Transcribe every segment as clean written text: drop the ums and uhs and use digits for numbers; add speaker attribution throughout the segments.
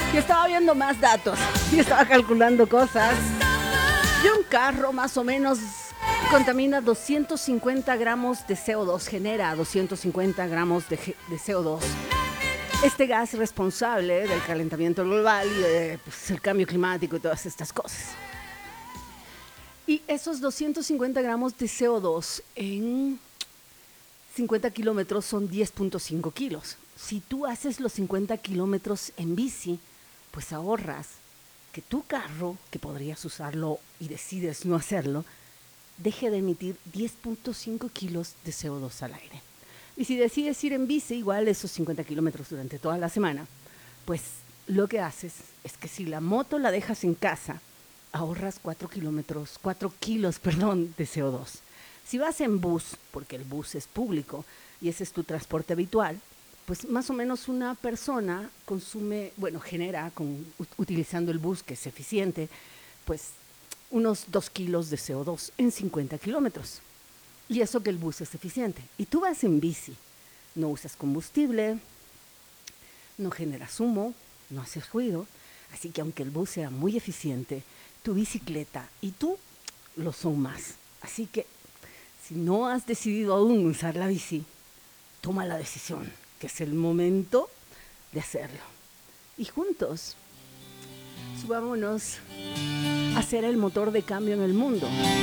Speaker 1: Y estaba viendo más datos y estaba calculando cosas. Y un carro más o menos contamina 250 gramos de CO2, genera 250 gramos de CO2. Este gas es responsable del calentamiento global y del cambio climático y todas estas cosas. Y esos 250 gramos de CO2 en 50 kilómetros son 10.5 kilos. Si tú haces los 50 kilómetros en bici, pues ahorras que tu carro, que podrías usarlo y decides no hacerlo, deje de emitir 10.5 kilos de CO2 al aire. Y si decides ir en bici, igual esos 50 kilómetros durante toda la semana, pues lo que haces es que si la moto la dejas en casa, ahorras 4 kilos de CO2. Si vas en bus, porque el bus es público y ese es tu transporte habitual, pues más o menos una persona genera, utilizando el bus, que es eficiente, pues unos 2 kilos de CO2 en 50 kilómetros. Y eso que el bus es eficiente. Y tú vas en bici, no usas combustible, no generas humo, no haces ruido. Así que aunque el bus sea muy eficiente, tu bicicleta y tú lo son más. Así que si no has decidido aún usar la bici, toma la decisión, que es el momento de hacerlo. Y juntos, subámonos a ser el motor de cambio en el mundo.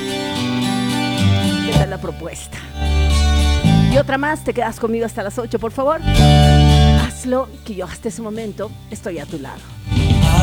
Speaker 1: ¿Qué tal la propuesta? Y otra más, te quedas conmigo hasta las 8, por favor. Hazlo, que yo hasta ese momento estoy a tu lado.